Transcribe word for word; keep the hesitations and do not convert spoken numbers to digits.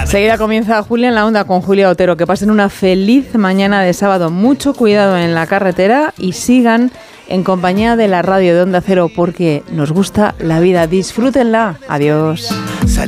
Enseguida comienza Julia en la Onda con Julia Otero. Que pasen una feliz mañana de sábado. Mucho cuidado en la carretera y sigan en compañía de la radio de Onda Cero porque nos gusta la vida. Disfrútenla. Adiós.